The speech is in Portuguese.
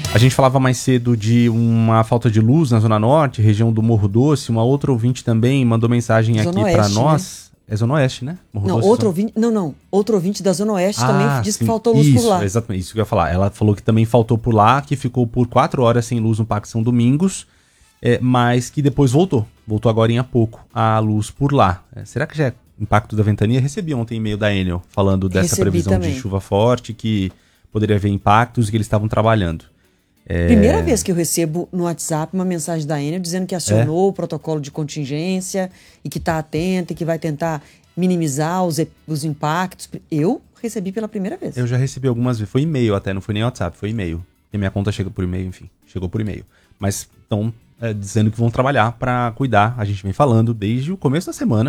A gente falava mais cedo de uma falta de luz na Zona Norte, região do Morro Doce. Uma outra ouvinte também mandou mensagem Zona aqui para Oeste, nós. Né? É Zona Oeste, né? Morro Doce, outro ouvinte da Zona Oeste também disse que faltou luz por lá. Exatamente, isso que eu ia falar. Ela falou que também faltou por lá, que ficou por 4 horas sem luz no Parque São Domingos, mas que depois voltou. Voltou agora há pouco a luz por lá. Será que já é impacto da ventania? Recebi ontem e-mail da Enel falando dessa previsão também de chuva forte, que poderia haver impactos e que eles estavam trabalhando. Primeira vez que eu recebo no WhatsApp uma mensagem da Enel dizendo que acionou o protocolo de contingência e que está atenta e que vai tentar minimizar os impactos. Eu recebi pela primeira vez. Eu já recebi algumas vezes. Foi e-mail até, não foi nem WhatsApp, foi e-mail. E minha conta chega por e-mail, enfim. Chegou por e-mail. Mas estão dizendo que vão trabalhar para cuidar. A gente vem falando desde o começo da semana